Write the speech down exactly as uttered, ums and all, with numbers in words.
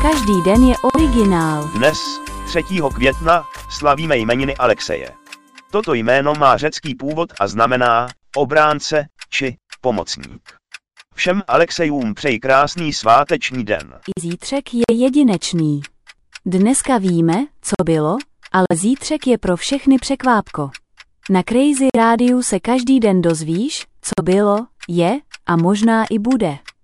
Každý den je originál. Dnes, třetího května, slavíme jmeniny Alexeje. Toto jméno má řecký původ a znamená obránce či pomocník. Všem Alexejům přeji krásný sváteční den. I zítřek je jedinečný. Dneska víme, co bylo, ale zítřek je pro všechny překvápko. Na Crazy Rádiu se každý den dozvíš, co bylo, je a možná i bude.